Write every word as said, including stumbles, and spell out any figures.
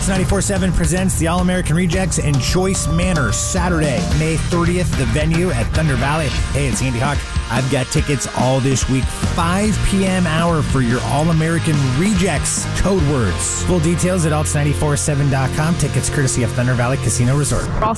Alts ninety-four point seven presents the All-American Rejects in Choice Manor, Saturday, May thirtieth, the venue at Thunder Valley. Hey, it's Andy Hawk. I've got tickets all this week, five p.m. hour for your All-American Rejects code words. Full details at alts nine four seven dot com. Tickets courtesy of Thunder Valley Casino Resort.